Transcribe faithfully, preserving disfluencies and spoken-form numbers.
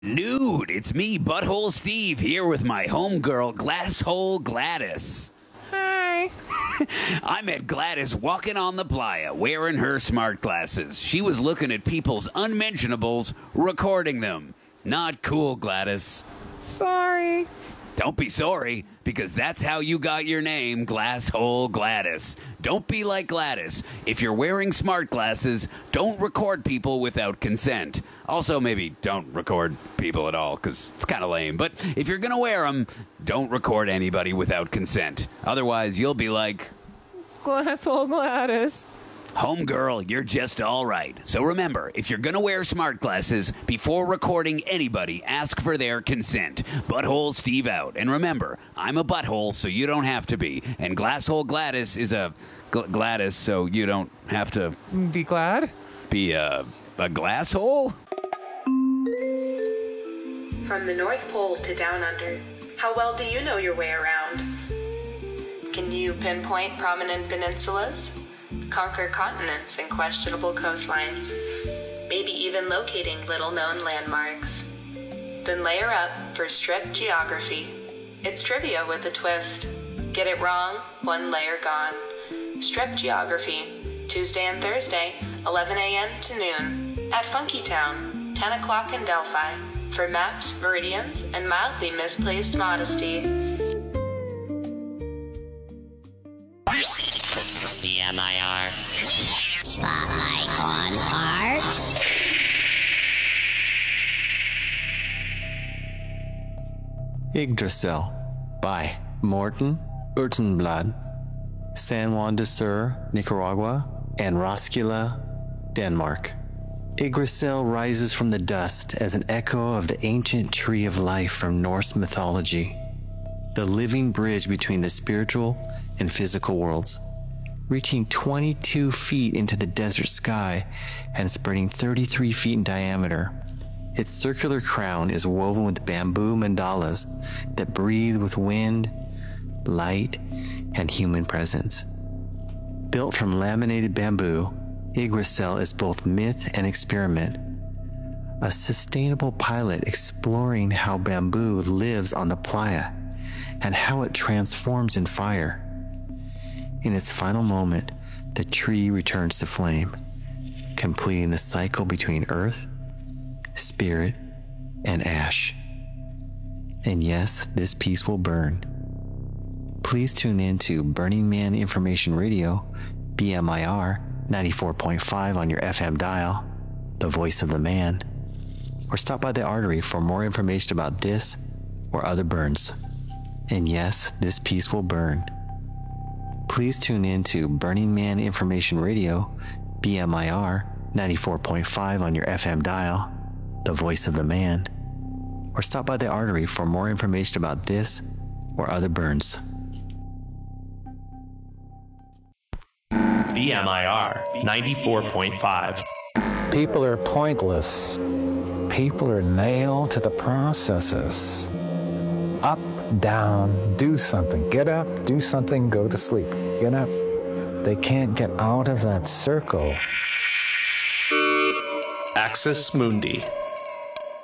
Nude, it's me, Butthole Steve, here with my homegirl, Glasshole Gladys. Hi. I met Gladys walking on the playa, wearing her smart glasses. She was looking at people's unmentionables, recording them. Not cool, Gladys. Sorry. Don't be sorry, because that's how you got your name, Glasshole Gladys. Don't be like Gladys. If you're wearing smart glasses, don't record people without consent. Also, maybe don't record people at all, because it's kind of lame. But if you're going to wear them, don't record anybody without consent. Otherwise, you'll be like... Glasshole Gladys. Homegirl, you're just all right. So remember, if you're going to wear smart glasses, before recording anybody, ask for their consent. Butthole Steve out. And remember, I'm a butthole, so you don't have to be. And Glasshole Gladys is a gl- Gladys, so you don't have to... Be glad? Be a, a glasshole? From the North Pole to Down Under, how well do you know your way around? Can you pinpoint prominent peninsulas? Conquer continents and questionable coastlines, maybe even locating little-known landmarks. Then layer up for strict geography. It's trivia with a twist. Get it wrong, one layer gone. Strip Geography, Tuesday and Thursday, eleven a.m. to noon, at Funky Town, ten o'clock in Delphi, for maps, meridians, and mildly misplaced modesty. B M I R. Spotlight on art. Yggdrasil by Morten Urtenblad, San Juan de Sur, Nicaragua, and Roskilde, Denmark. Yggdrasil rises from the dust as an echo of the ancient tree of life from Norse mythology, the living bridge between the spiritual and physical worlds. Reaching twenty-two feet into the desert sky and spreading thirty-three feet in diameter. Its circular crown is woven with bamboo mandalas that breathe with wind, light, and human presence. Built from laminated bamboo, Yggdrasil is both myth and experiment, a sustainable pilot exploring how bamboo lives on the playa and how it transforms in fire. In its final moment, the tree returns to flame, completing the cycle between earth, spirit, and ash. And yes, this piece will burn. Please tune in to Burning Man Information Radio, B M I R ninety-four point five on your F M dial, the voice of the man, or stop by the Artery for more information about this or other burns. And yes, this piece will burn. Please tune in to Burning Man Information Radio, B M I R ninety-four point five on your F M dial, the voice of the man, or stop by the Artery for more information about this or other burns. B M I R ninety-four point five. People are pointless. People are nailed to the processes. Up, down, do something. Get up, do something, go to sleep. Get up. They can't get out of that circle. Axis Mundi.